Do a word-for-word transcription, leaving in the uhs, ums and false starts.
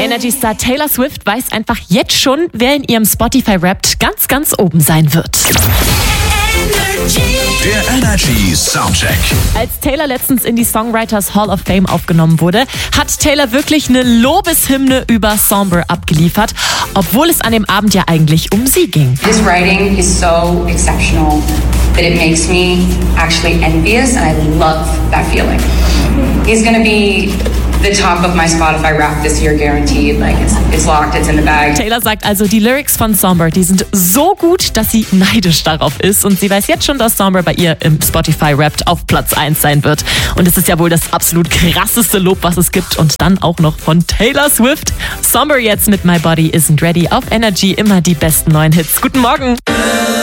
Energy-Star Taylor Swift weiß einfach jetzt schon, wer in ihrem Spotify-Wrapped ganz, ganz oben sein wird. Der Energy Soundcheck. Als Taylor letztens in die Songwriters Hall of Fame aufgenommen wurde, hat Taylor wirklich eine Lobeshymne über Somber abgeliefert, obwohl es an dem Abend ja eigentlich um sie ging. His writing is so exceptional that it makes me actually envious, and I love that feeling. He's gonna be the top of my Spotify Wrapped this year, guaranteed. Like it's, it's locked, it's in the bag. Taylor sagt also, die Lyrics von Somber, die sind so gut, dass sie neidisch darauf ist, und sie weiß jetzt schon, dass Somber bei ihr im Spotify Wrapped auf Platz eins sein wird. Und es ist ja wohl das absolut krasseste Lob, was es gibt, und dann auch noch von Taylor Swift. Somber jetzt mit My Body Isn't Ready auf Energy, immer die besten neuen Hits. Guten Morgen.